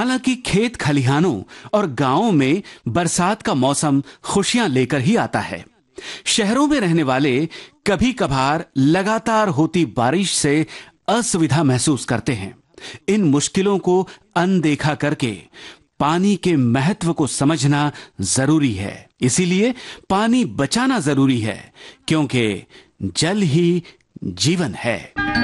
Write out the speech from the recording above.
हालांकि खेत खलिहानों और गांवों में बरसात का मौसम खुशियां लेकर ही आता है। शहरों में रहने वाले कभी कभार लगातार होती बारिश से असुविधा महसूस करते हैं। इन मुश्किलों को अनदेखा करके पानी के महत्व को समझना जरूरी है। इसीलिए पानी बचाना जरूरी है, क्योंकि जल ही जीवन है।